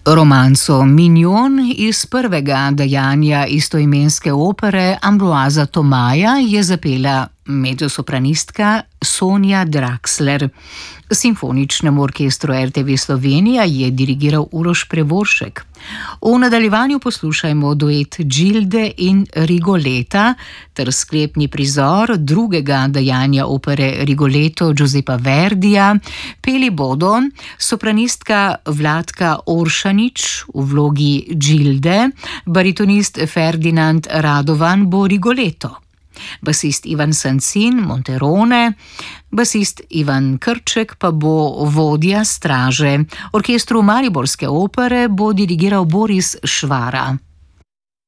Romanco Mignon iz prvega dejanja istoimenske opere Ambroisa Thomaja je zapela mezzosopranistka Sonja Draxler. Simfoničnemu orkestru RTV Slovenija je dirigiral Uroš Prevoršek. V nadaljevanju poslušajmo duet Gilde in Rigoleta ter sklepni prizor drugega dejanja opere Rigoletto Giuseppa Verdija. Peli bodo sopranistka Vladka Oršanič v vlogi Gilde, baritonist Ferdinand Radovan bo Rigoletto, basist Ivan Sancin Monterone, basist Ivan Krček pa bo vodja straže. Orkestru Mariborske opere bo dirigiral Boris Švara.